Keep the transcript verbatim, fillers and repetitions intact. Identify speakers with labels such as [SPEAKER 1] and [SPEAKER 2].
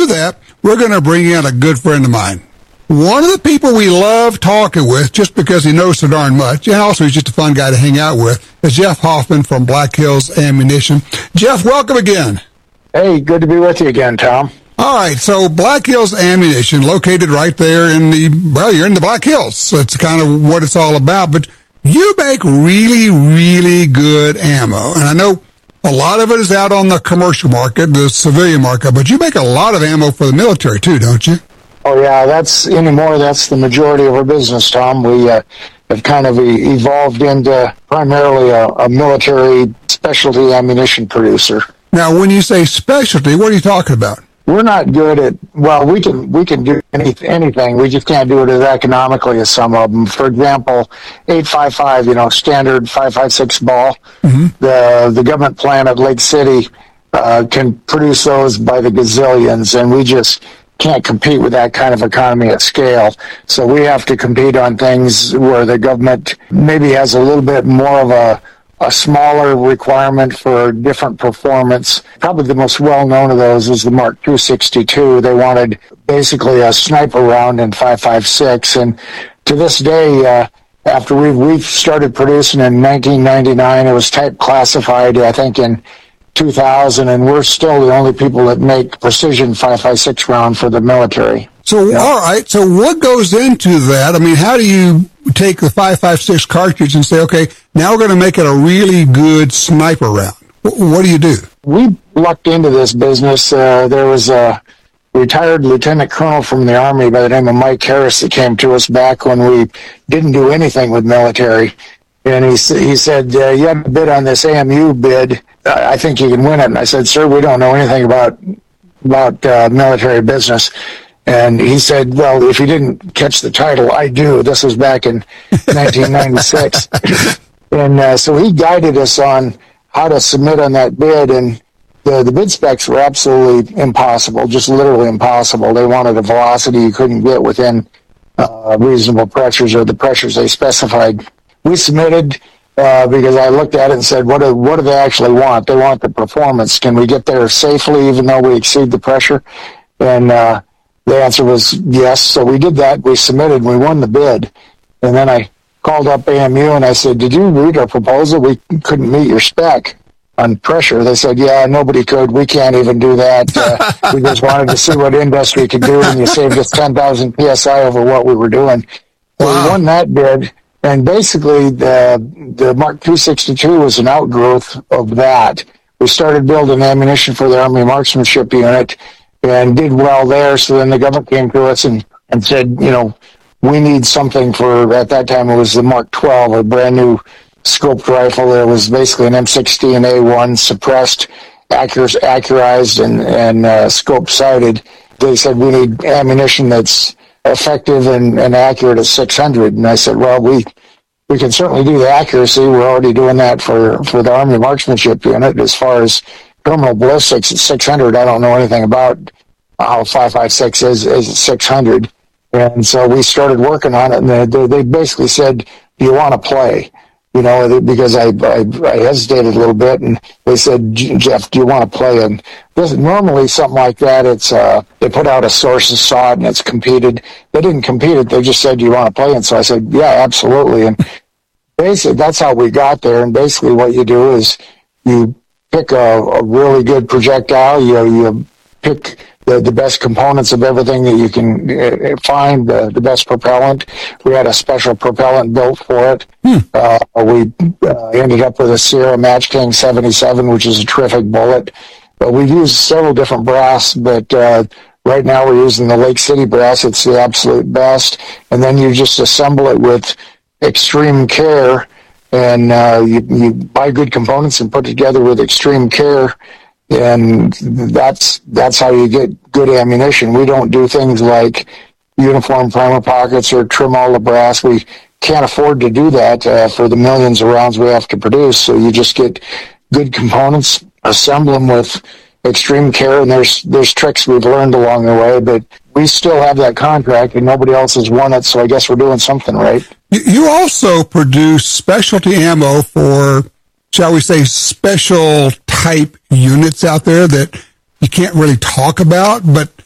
[SPEAKER 1] that, we're going to bring in a good friend of mine. One of the people we love talking with, just because he knows so darn much, and also he's just a fun guy to hang out with, is Jeff Hoffman from Black Hills Ammunition. Jeff, welcome again.
[SPEAKER 2] Hey, good to be with you again, Tom.
[SPEAKER 1] All right, so Black Hills Ammunition, located right there in the, well, you're in the Black Hills, so it's kind of what it's all about, but you make really, really good ammo, and I know a lot of it is out on the commercial market, the civilian market, but you make a lot of ammo for the military too, don't you?
[SPEAKER 2] Oh, yeah, that's anymore. That's the majority of our business, Tom. We uh, have kind of e- evolved into primarily a, a military specialty ammunition producer.
[SPEAKER 1] Now, when you say specialty, what are you talking about?
[SPEAKER 2] We're not good at, well, we can we can do any, anything. We just can't do it as economically as some of them. For example, eight five five, you know, standard five five six ball. Mm-hmm. The, the government plant at Lake City uh, can produce those by the gazillions, and we just can't compete with that kind of economy at scale. So we have to compete on things where the government maybe has a little bit more of a, a smaller requirement for different performance. Probably the most well-known of those is the Mark two sixty-two. They wanted basically a sniper round in five five six. And to this day, uh, after we've, we've started producing in nineteen ninety-nine, it was type classified, I think, in two thousand, and we're still the only people that make precision five five six round for the military.
[SPEAKER 1] So, yeah. All right, so what goes into that? I mean, how do you take the five five six cartridge and say, okay, now we're going to make it a really good sniper round? What do you do?
[SPEAKER 2] We lucked into this business. Uh, there was a retired lieutenant colonel from the Army by the name of Mike Harris that came to us back when we didn't do anything with military. And he, he said, uh, you have a bid on this A M U bid. I think you can win it. And I said, sir, we don't know anything about about uh, military business. And he said, well, if you didn't catch the title, I do. This was back in nineteen ninety-six. And uh, so he guided us on how to submit on that bid. And the, the bid specs were absolutely impossible, just literally impossible. They wanted a velocity you couldn't get within uh, reasonable pressures or the pressures they specified. We submitted uh, because I looked at it and said, what do, what do they actually want? They want the performance. Can we get there safely even though we exceed the pressure? And uh, the answer was yes. So we did that. We submitted and we won the bid. And then I called up A M U and I said, did you read our proposal? We couldn't meet your spec on pressure. They said, yeah, nobody could. We can't even do that. Uh, we just wanted to see what industry could do, and you saved us ten thousand P S I over what we were doing. So wow. We won that bid. And basically, the the Mark two sixty-two was an outgrowth of that. We started building ammunition for the Army Marksmanship Unit and did well there. So then the government came to us and, and said, you know, we need something for, at that time it was the Mark twelve, a brand new scoped rifle. It was basically an M sixteen A one suppressed, accur- accurized, and, and uh, scope sighted. They said, we need ammunition that's effective and, and accurate at six hundred. And I said, well, we we can certainly do the accuracy. We're already doing that for, for the Army Marksmanship Unit. As far as terminal ballistics at six hundred, I don't know anything about how five five six is, is at six hundred. And so we started working on it, and they, they basically said, do you want to play? You know, because I, I, I hesitated a little bit, and they said, Jeff, do you want to play? And this, normally something like that, it's uh, they put out a source and saw it, and it's competed. They didn't compete it. They just said, do you want to play? And so I said, yeah, absolutely. And basically, that's how we got there. And basically what you do is you pick a, a really good projectile. You, you pick the, the best components of everything that you can uh, find, the, the best propellant. We had a special propellant built for it. Hmm. Uh, we uh, ended up with a Sierra Match King seventy-seven, which is a terrific bullet. But we've used several different brass, but uh, right now we're using the Lake City brass. It's the absolute best. And then you just assemble it with extreme care, and uh, you, you buy good components and put it together with extreme care. And that's that's how you get good ammunition. We don't do things like uniform primer pockets or trim all the brass. We can't afford to do that uh, for the millions of rounds we have to produce. So you just get good components, assemble them with extreme care, and there's there's tricks we've learned along the way, but we still have that contract and nobody else has won it, so I guess we're doing something right.
[SPEAKER 1] You also produce specialty ammo for, shall we say, special type units out there that you can't really talk about, but